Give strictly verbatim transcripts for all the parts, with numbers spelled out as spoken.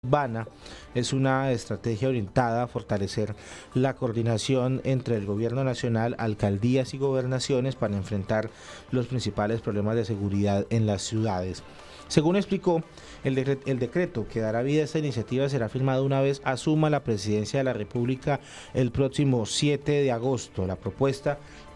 urbana es una estrategia orientada a fortalecer la coordinación entre el gobierno nacional, alcaldías y gobernaciones para enfrentar los principales problemas de seguridad en las ciudades. Según explicó, el, decre- el decreto que dará vida a esta iniciativa será firmado una vez asuma la presidencia de la República el próximo siete de agosto. La propuesta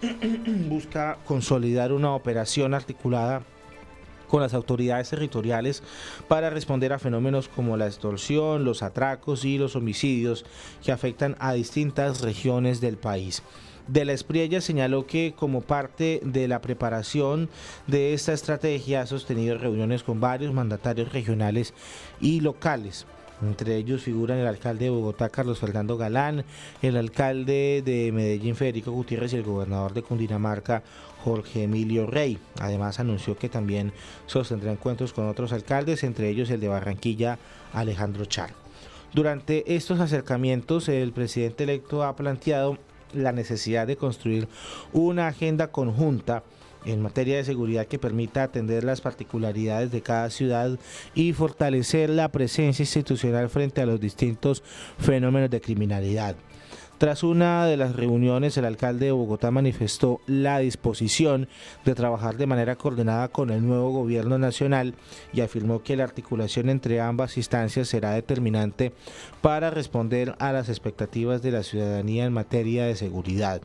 busca consolidar una operación articulada con las autoridades territoriales para responder a fenómenos como la extorsión, los atracos y los homicidios que afectan a distintas regiones del país. De la Espriella señaló que como parte de la preparación de esta estrategia ha sostenido reuniones con varios mandatarios regionales y locales. Entre ellos figuran el alcalde de Bogotá, Carlos Fernando Galán, el alcalde de Medellín, Federico Gutiérrez, y el gobernador de Cundinamarca, Jorge Emilio Rey. Además anunció que también sostendrá encuentros con otros alcaldes, entre ellos el de Barranquilla, Alejandro Char. Durante estos acercamientos, el presidente electo ha planteado la necesidad de construir una agenda conjunta en materia de seguridad que permita atender las particularidades de cada ciudad y fortalecer la presencia institucional frente a los distintos fenómenos de criminalidad. Tras una de las reuniones, el alcalde de Bogotá manifestó la disposición de trabajar de manera coordinada con el nuevo gobierno nacional y afirmó que la articulación entre ambas instancias será determinante para responder a las expectativas de la ciudadanía en materia de seguridad.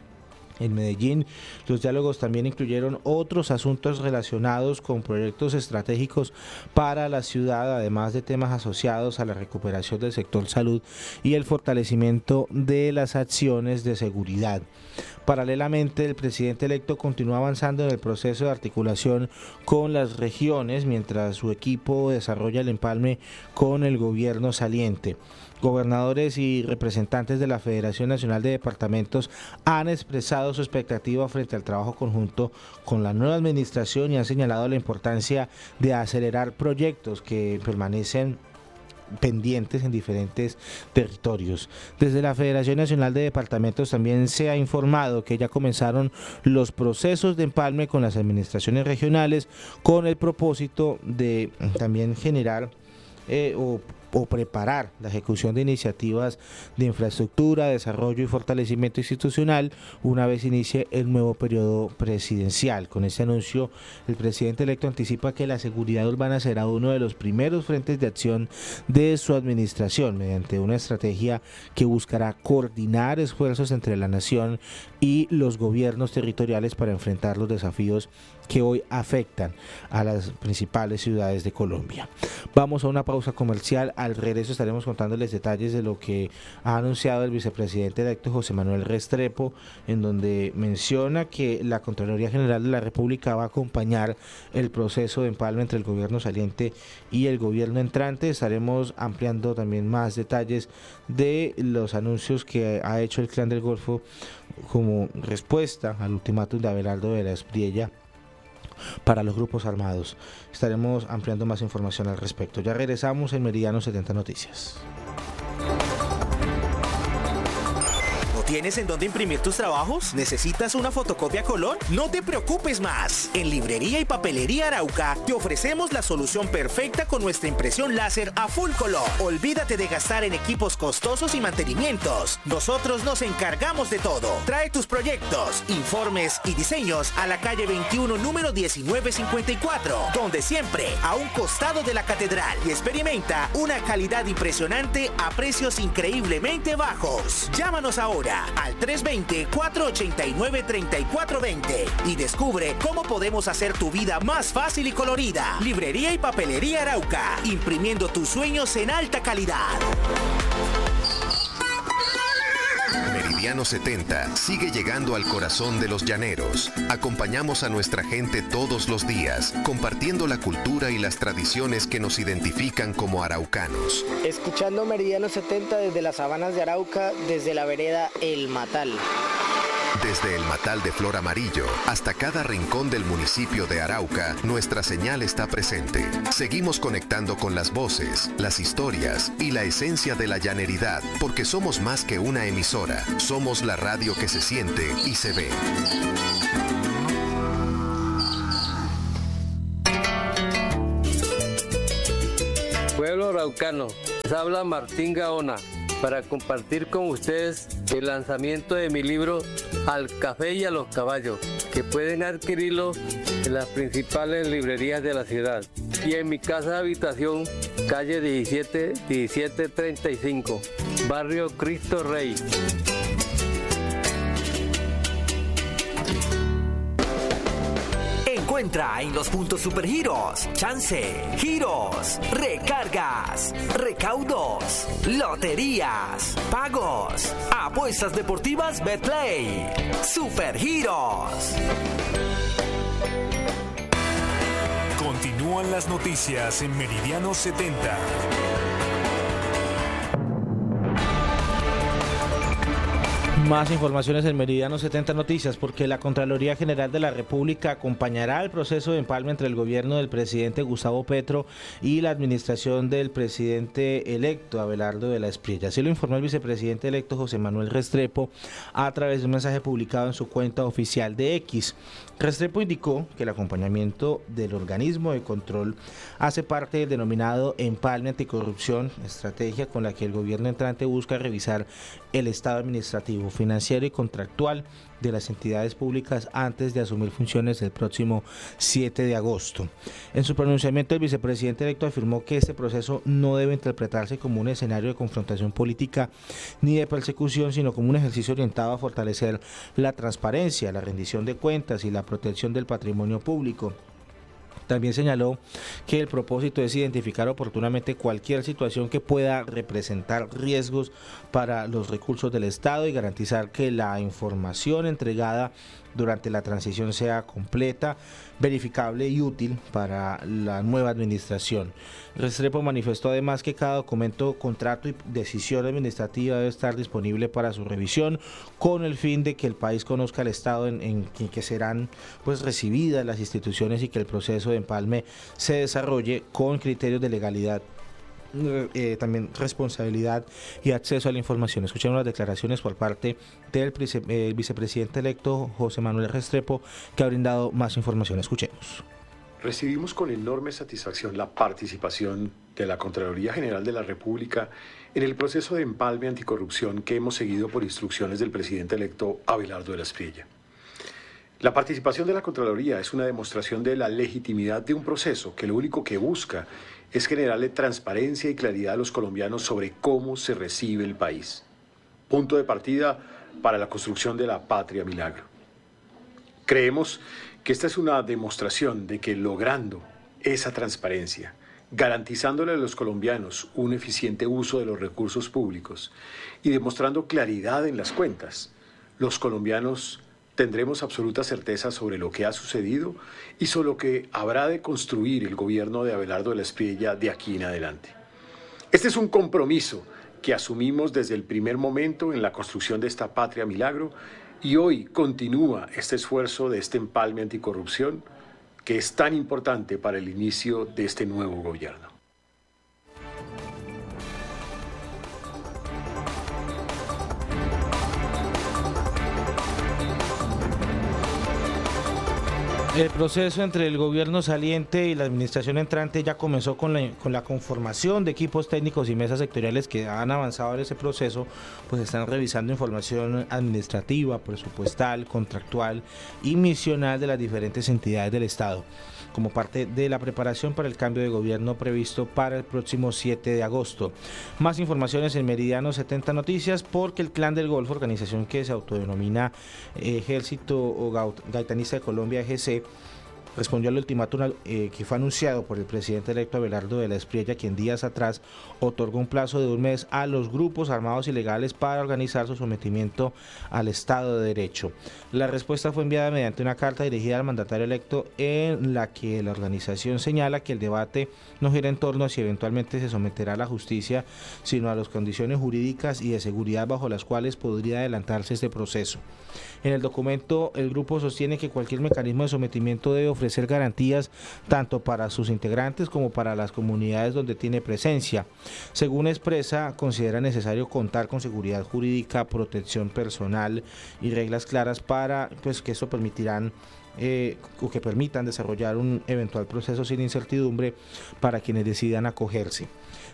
En Medellín, los diálogos también incluyeron otros asuntos relacionados con proyectos estratégicos para la ciudad, además de temas asociados a la recuperación del sector salud y el fortalecimiento de las acciones de seguridad. Paralelamente, el presidente electo continúa avanzando en el proceso de articulación con las regiones, mientras su equipo desarrolla el empalme con el gobierno saliente. Gobernadores y representantes de la Federación Nacional de Departamentos han expresado su expectativa frente al trabajo conjunto con la nueva administración y han señalado la importancia de acelerar proyectos que permanecen pendientes en diferentes territorios. Desde la Federación Nacional de Departamentos también se ha informado que ya comenzaron los procesos de empalme con las administraciones regionales con el propósito de también generar eh, o o preparar la ejecución de iniciativas de infraestructura, desarrollo y fortalecimiento institucional una vez inicie el nuevo periodo presidencial. Con este anuncio, el presidente electo anticipa que la seguridad urbana será uno de los primeros frentes de acción de su administración, mediante una estrategia que buscará coordinar esfuerzos entre la nación y los gobiernos territoriales para enfrentar los desafíos que hoy afectan a las principales ciudades de Colombia. Vamos a una pausa comercial. Al regreso estaremos contándoles detalles de lo que ha anunciado el vicepresidente electo José Manuel Restrepo, en donde menciona que la Contraloría General de la República va a acompañar el proceso de empalme entre el gobierno saliente y el gobierno entrante. Estaremos ampliando también más detalles de los anuncios que ha hecho el Clan del Golfo como respuesta al ultimátum de Abelardo de la Espriella para los grupos armados. Estaremos ampliando más información al respecto. Ya regresamos en Meridiano setenta Noticias. ¿Tienes en dónde imprimir tus trabajos? ¿Necesitas una fotocopia a color? No te preocupes más. En Librería y Papelería Arauca te ofrecemos la solución perfecta con nuestra impresión láser a full color. Olvídate de gastar en equipos costosos y mantenimientos. Nosotros nos encargamos de todo. Trae tus proyectos, informes y diseños a la calle veintiuno, número diecinueve cincuenta y cuatro, donde siempre a un costado de la catedral, y experimenta una calidad impresionante a precios increíblemente bajos. Llámanos ahora al tres dos cero, cuatro ocho nueve, tres cuatro dos cero y descubre cómo podemos hacer tu vida más fácil y colorida. Librería y Papelería Arauca, imprimiendo tus sueños en alta calidad. Meridiano setenta sigue llegando al corazón de los llaneros. Acompañamos a nuestra gente todos los días, compartiendo la cultura y las tradiciones que nos identifican como araucanos. Escuchando Meridiano setenta desde las sabanas de Arauca, desde la vereda El Matal. Desde el Matal de Flor Amarillo hasta cada rincón del municipio de Arauca, nuestra señal está presente. Seguimos conectando con las voces, las historias y la esencia de la llaneridad, porque somos más que una emisora. Somos la radio que se siente y se ve. Pueblo araucanos, les habla Martín Gaona para compartir con ustedes el lanzamiento de mi libro Al café y a los caballos, que pueden adquirirlo en las principales librerías de la ciudad y en mi casa de habitación, calle diecisiete, diecisiete treinta y cinco, barrio Cristo Rey. Encuentra en los puntos Supergiros, chance, giros, recargas, recaudos, loterías, pagos, apuestas deportivas Betplay. Supergiros. Continúan las noticias en Meridiano setenta. Más informaciones en Meridiano setenta Noticias, porque la Contraloría General de la República acompañará el proceso de empalme entre el gobierno del presidente Gustavo Petro y la administración del presidente electo Abelardo de la Espriella. Así lo informó el vicepresidente electo José Manuel Restrepo a través de un mensaje publicado en su cuenta oficial de X. Restrepo indicó que el acompañamiento del organismo de control hace parte del denominado empalme anticorrupción, estrategia con la que el gobierno entrante busca revisar el estado administrativo, financiero y contractual de las entidades públicas antes de asumir funciones el próximo siete de agosto. En su pronunciamiento, el vicepresidente electo afirmó que este proceso no debe interpretarse como un escenario de confrontación política ni de persecución, sino como un ejercicio orientado a fortalecer la transparencia, la rendición de cuentas y la protección del patrimonio público. También señaló que el propósito es identificar oportunamente cualquier situación que pueda representar riesgos para los recursos del Estado y garantizar que la información entregada durante la transición sea completa, verificable y útil para la nueva administración. Restrepo manifestó además que cada documento, contrato y decisión administrativa debe estar disponible para su revisión con el fin de que el país conozca el estado en, en que serán pues recibidas las instituciones y que el proceso de empalme se desarrolle con criterios de legalidad, Eh, también responsabilidad y acceso a la información. Escuchamos las declaraciones por parte del vice, eh, vicepresidente electo José Manuel Restrepo, que ha brindado más información. Escuchemos. Recibimos con enorme satisfacción la participación de la Contraloría General de la República en el proceso de empalme anticorrupción que hemos seguido por instrucciones del presidente electo Abelardo de la Espriella. La participación de la Contraloría es una demostración de la legitimidad de un proceso que lo único que busca es generarle transparencia y claridad a los colombianos sobre cómo se recibe el país. Punto de partida para la construcción de la patria milagro. Creemos que esta es una demostración de que logrando esa transparencia, garantizándole a los colombianos un eficiente uso de los recursos públicos y demostrando claridad en las cuentas, los colombianos tendremos absoluta certeza sobre lo que ha sucedido y sobre lo que habrá de construir el gobierno de Abelardo de la Espriella de aquí en adelante. Este es un compromiso que asumimos desde el primer momento en la construcción de esta patria milagro y hoy continúa este esfuerzo de este empalme anticorrupción que es tan importante para el inicio de este nuevo gobierno. El proceso entre el gobierno saliente y la administración entrante ya comenzó con la, con la conformación de equipos técnicos y mesas sectoriales que han avanzado en ese proceso, pues están revisando información administrativa, presupuestal, contractual y misional de las diferentes entidades del Estado, como parte de la preparación para el cambio de gobierno previsto para el próximo siete de agosto. Más informaciones en Meridiano setenta Noticias, porque el Clan del Golfo, organización que se autodenomina Ejército Gaitanista de Colombia, E G C, respondió al ultimátum eh, que fue anunciado por el presidente electo Abelardo de la Espriella, quien días atrás otorgó un plazo de un mes a los grupos armados ilegales para organizar su sometimiento al Estado de Derecho. La respuesta fue enviada mediante una carta dirigida al mandatario electo, en la que la organización señala que el debate no gira en torno a si eventualmente se someterá a la justicia, sino a las condiciones jurídicas y de seguridad bajo las cuales podría adelantarse este proceso. En el documento, el grupo sostiene que cualquier mecanismo de sometimiento debe ofrecer garantías tanto para sus integrantes como para las comunidades donde tiene presencia. Según expresa, considera necesario contar con seguridad jurídica, protección personal y reglas claras para pues, que esto permitirán Eh, o que permitan desarrollar un eventual proceso sin incertidumbre para quienes decidan acogerse.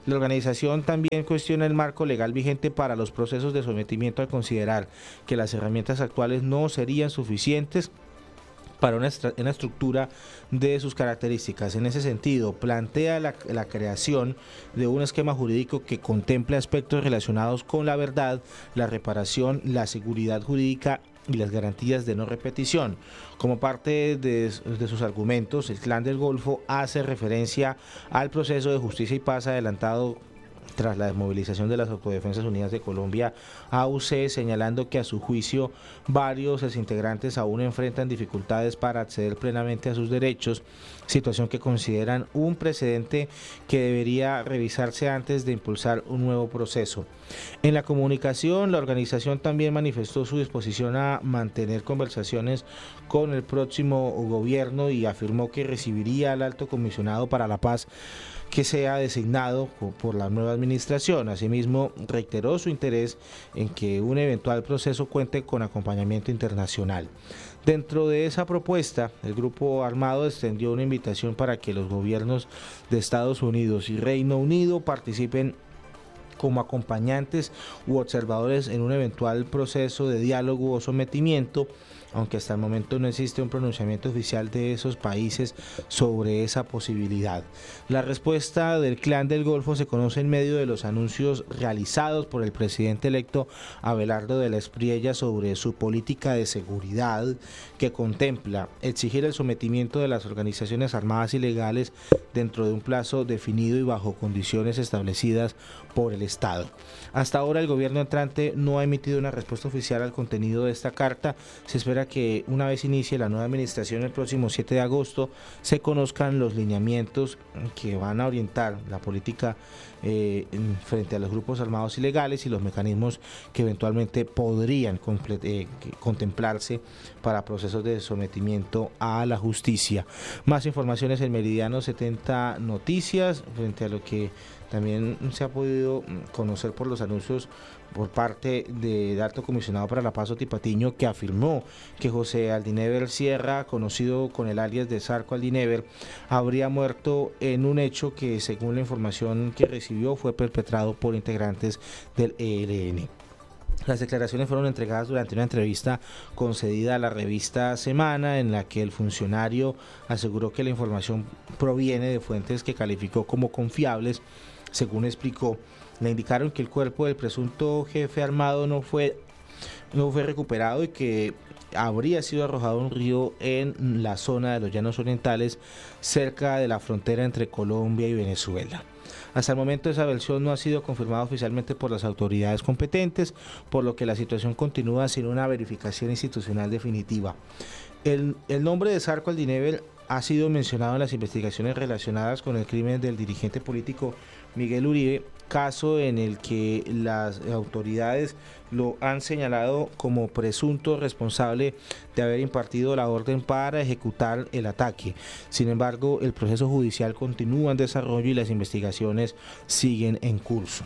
La organización también cuestiona el marco legal vigente para los procesos de sometimiento al considerar que las herramientas actuales no serían suficientes para una, una estructura de sus características. En ese sentido, plantea la, la creación de un esquema jurídico que contemple aspectos relacionados con la verdad, la reparación, la seguridad jurídica y las garantías de no repetición. Como parte de, de sus argumentos, el Clan del Golfo hace referencia al proceso de justicia y paz adelantado tras la desmovilización de las Autodefensas Unidas de Colombia, A U C, señalando que a su juicio varios exintegrantes aún enfrentan dificultades para acceder plenamente a sus derechos, situación que consideran un precedente que debería revisarse antes de impulsar un nuevo proceso. En la comunicación, la organización también manifestó su disposición a mantener conversaciones con el próximo gobierno y afirmó que recibiría al Alto Comisionado para la Paz que sea designado por la nueva administración. Asimismo, reiteró su interés en que un eventual proceso cuente con acompañamiento internacional. Dentro de esa propuesta, el grupo armado extendió una invitación para que los gobiernos de Estados Unidos y Reino Unido participen como acompañantes u observadores en un eventual proceso de diálogo o sometimiento, aunque hasta el momento no existe un pronunciamiento oficial de esos países sobre esa posibilidad. La respuesta del Clan del Golfo se conoce en medio de los anuncios realizados por el presidente electo Abelardo de la Espriella sobre su política de seguridad, que contempla exigir el sometimiento de las organizaciones armadas ilegales dentro de un plazo definido y bajo condiciones establecidas por el Estado. Hasta ahora el gobierno entrante no ha emitido una respuesta oficial al contenido de esta carta. Se espera que una vez inicie la nueva administración el próximo siete de agosto se conozcan los lineamientos que van a orientar la política eh, frente a los grupos armados ilegales y los mecanismos que eventualmente podrían eh, contemplarse para procesos de sometimiento a la justicia. Más informaciones en Meridiano setenta Noticias, frente a lo que también se ha podido conocer por los anuncios por parte del Alto Comisionado para la Paz Otipatiño, que afirmó que José Aldinever Sierra, conocido con el alias de Zarco Aldinever, habría muerto en un hecho que, según la información que recibió, fue perpetrado por integrantes del E L N. Las declaraciones fueron entregadas durante una entrevista concedida a la revista Semana, en la que el funcionario aseguró que la información proviene de fuentes que calificó como confiables. Según explicó, le indicaron que el cuerpo del presunto jefe armado no fue, no fue recuperado y que habría sido arrojado a un río en la zona de los Llanos Orientales, cerca de la frontera entre Colombia y Venezuela. Hasta el momento esa versión no ha sido confirmada oficialmente por las autoridades competentes, por lo que la situación continúa sin una verificación institucional definitiva. El, el nombre de Zarco Aldinever ha sido mencionado en las investigaciones relacionadas con el crimen del dirigente político Miguel Uribe, caso en el que las autoridades lo han señalado como presunto responsable de haber impartido la orden para ejecutar el ataque. Sin embargo, el proceso judicial continúa en desarrollo y las investigaciones siguen en curso.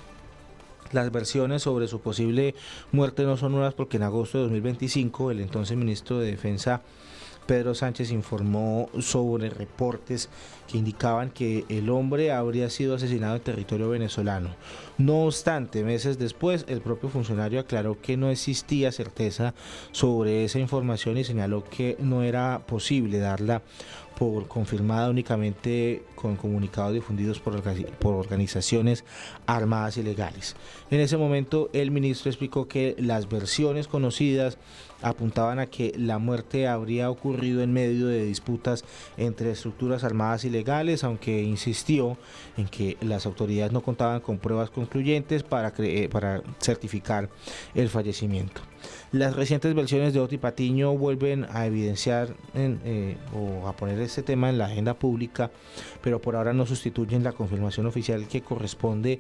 Las versiones sobre su posible muerte no son nuevas, porque en agosto de dos mil veinticinco el entonces ministro de Defensa Pedro Sánchez informó sobre reportes que indicaban que el hombre habría sido asesinado en territorio venezolano. No obstante, meses después, el propio funcionario aclaró que no existía certeza sobre esa información y señaló que no era posible darla por confirmada únicamente con comunicados difundidos por, por organizaciones armadas ilegales. En ese momento, el ministro explicó que las versiones conocidas apuntaban a que la muerte habría ocurrido en medio de disputas entre estructuras armadas ilegales, aunque insistió en que las autoridades no contaban con pruebas concluyentes para, para certificar el fallecimiento. Las recientes versiones de Otipatiño vuelven a evidenciar en, eh, o a poner este tema en la agenda pública, pero por ahora no sustituyen la confirmación oficial que corresponde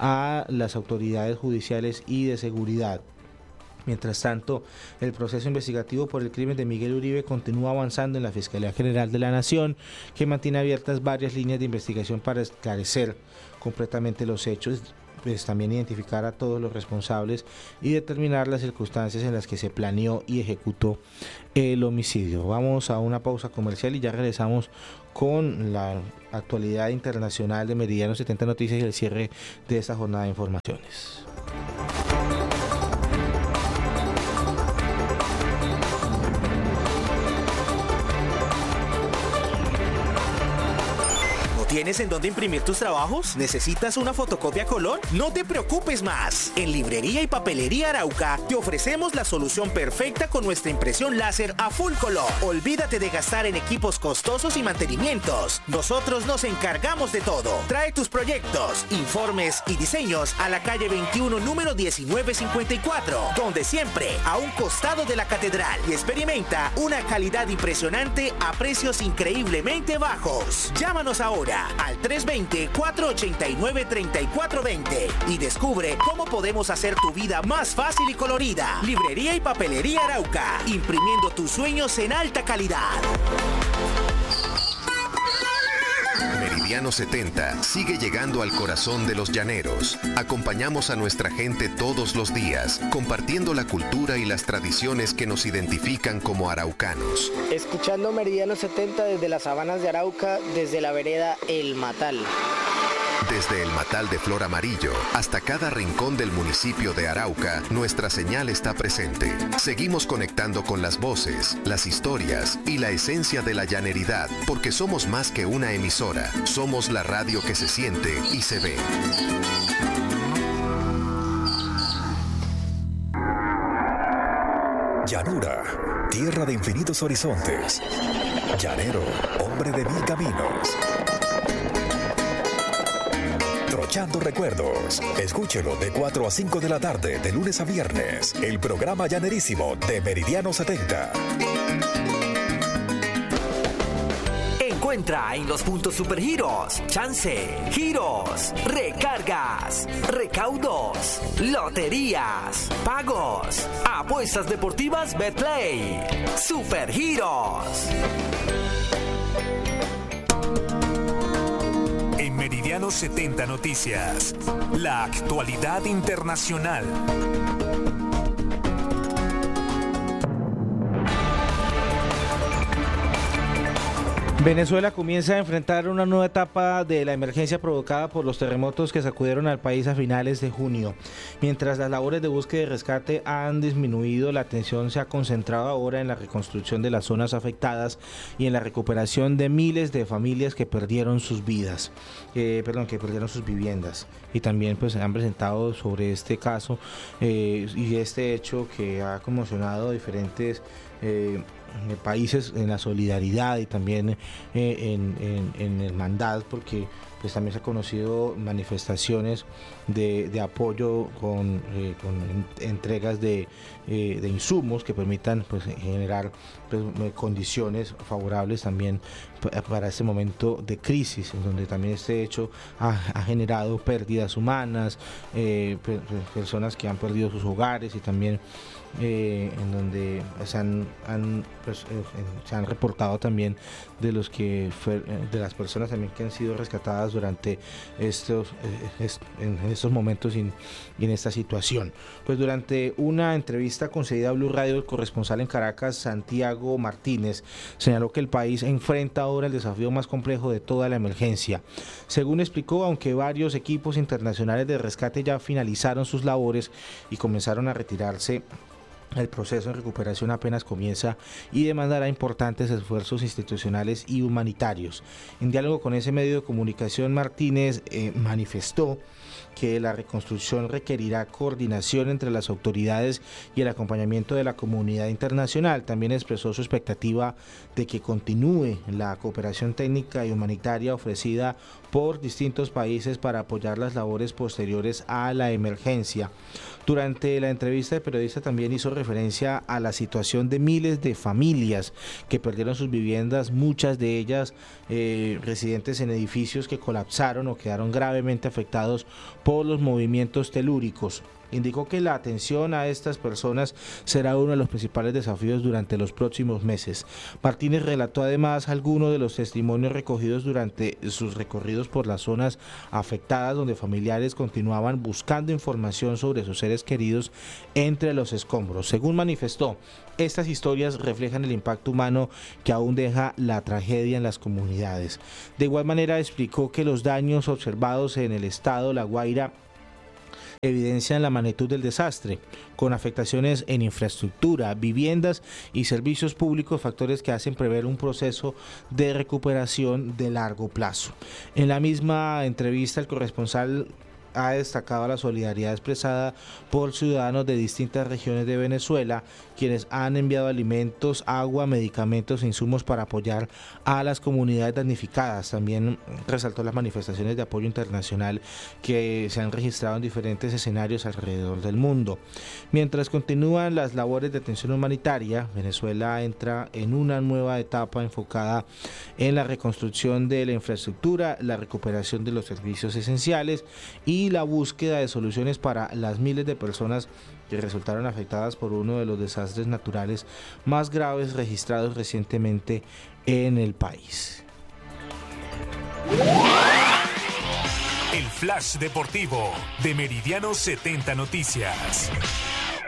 a las autoridades judiciales y de seguridad. Mientras tanto, el proceso investigativo por el crimen de Miguel Uribe continúa avanzando en la Fiscalía General de la Nación, que mantiene abiertas varias líneas de investigación para esclarecer completamente los hechos. pues también identificar a todos los responsables y determinar las circunstancias en las que se planeó y ejecutó el homicidio. Vamos a una pausa comercial y ya regresamos con la actualidad internacional de Meridiano setenta Noticias y el cierre de esta jornada de informaciones. ¿Tienes en dónde imprimir tus trabajos? ¿Necesitas una fotocopia a color? No te preocupes más. En Librería y Papelería Arauca te ofrecemos la solución perfecta con nuestra impresión láser a full color. Olvídate de gastar en equipos costosos y mantenimientos. Nosotros nos encargamos de todo. Trae tus proyectos, informes y diseños a la calle veintiuno, número diecinueve cincuenta y cuatro, donde siempre a un costado de la catedral, y experimenta una calidad impresionante a precios increíblemente bajos. Llámanos ahora al tres dos cero, cuatro ocho nueve, tres cuatro dos cero y descubre cómo podemos hacer tu vida más fácil y colorida. Librería y Papelería Arauca, imprimiendo tus sueños en alta calidad. Meridiano setenta sigue llegando al corazón de los llaneros. Acompañamos a nuestra gente todos los días, compartiendo la cultura y las tradiciones que nos identifican como araucanos. Escuchando Meridiano setenta desde las sabanas de Arauca, desde la vereda El Matal. Desde el Matal de Flor Amarillo hasta cada rincón del municipio de Arauca, nuestra señal está presente. Seguimos conectando con las voces, las historias y la esencia de la llaneridad, porque somos más que una emisora. Somos la radio que se siente y se ve. Llanura, tierra de infinitos horizontes. Llanero, hombre de mil caminos. Trochando recuerdos. Escúchelo de cuatro a cinco de la tarde, de lunes a viernes. El programa llanerísimo de Meridiano setenta. Encuentra en los puntos Supergiros, chance, giros, recargas, recaudos, loterías, pagos, apuestas deportivas Betplay. Supergiros. En Meridiano setenta Noticias, la actualidad internacional. Venezuela comienza a enfrentar una nueva etapa de la emergencia provocada por los terremotos que sacudieron al país a finales de junio. Mientras las labores de búsqueda y rescate han disminuido, la atención se ha concentrado ahora en la reconstrucción de las zonas afectadas y en la recuperación de miles de familias que perdieron sus vidas, eh, perdón, que perdieron sus viviendas. Y también pues se han presentado sobre este caso eh, y este hecho que ha conmocionado a diferentes eh, países en la solidaridad y también eh, en, en, en hermandad, porque pues también se han conocido manifestaciones de, de apoyo con, eh, con entregas de, eh, de insumos que permitan pues generar pues, condiciones favorables también para este momento de crisis, en donde también este hecho ha, ha generado pérdidas humanas, eh, per, personas que han perdido sus hogares y también Eh, en donde se han, han, pues, eh, se han reportado también de los que fue, de las personas también que han sido rescatadas durante estos eh, est, en estos momentos y, y en esta situación. Pues durante una entrevista concedida a Blue Radio, el corresponsal en Caracas, Santiago Martínez, señaló que el país enfrenta ahora el desafío más complejo de toda la emergencia. Según explicó, aunque varios equipos internacionales de rescate ya finalizaron sus labores y comenzaron a retirarse, el proceso de recuperación apenas comienza y demandará importantes esfuerzos institucionales y humanitarios. En diálogo con ese medio de comunicación, Martínez eh, manifestó que la reconstrucción requerirá coordinación entre las autoridades y el acompañamiento de la comunidad internacional. También expresó su expectativa de que continúe la cooperación técnica y humanitaria ofrecida por distintos países para apoyar las labores posteriores a la emergencia. Durante la entrevista, el periodista también hizo referencia a la situación de miles de familias que perdieron sus viviendas, muchas de ellas eh, residentes en edificios que colapsaron o quedaron gravemente afectados por los movimientos telúricos. Indicó que la atención a estas personas será uno de los principales desafíos durante los próximos meses. Martínez relató además algunos de los testimonios recogidos durante sus recorridos por las zonas afectadas, donde familiares continuaban buscando información sobre sus seres queridos entre los escombros. Según manifestó, estas historias reflejan el impacto humano que aún deja la tragedia en las comunidades. De igual manera explicó que los daños observados en el estado La Guaira evidencian la magnitud del desastre, con afectaciones en infraestructura, viviendas y servicios públicos, factores que hacen prever un proceso de recuperación de largo plazo. En la misma entrevista, el corresponsal ha destacado la solidaridad expresada por ciudadanos de distintas regiones de Venezuela, quienes han enviado alimentos, agua, medicamentos e insumos para apoyar a las comunidades damnificadas. También resaltó las manifestaciones de apoyo internacional que se han registrado en diferentes escenarios alrededor del mundo. Mientras continúan las labores de atención humanitaria, Venezuela entra en una nueva etapa enfocada en la reconstrucción de la infraestructura, la recuperación de los servicios esenciales y la búsqueda de soluciones para las miles de personas que resultaron afectadas por uno de los desastres naturales más graves registrados recientemente en el país. El Flash Deportivo de Meridiano setenta Noticias.